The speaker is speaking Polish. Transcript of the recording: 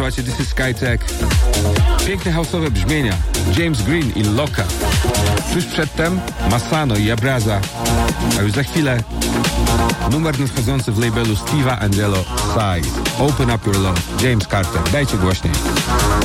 nazywacie This is Skytech. Piękne house'owe brzmienia. James Green i Loka. Tuż przedtem Masano i Abraza. A już za chwilę numer nadchodzący w labelu Steve'a Angelo Size. Open Up Your Love. James Carter. Dajcie głośniej.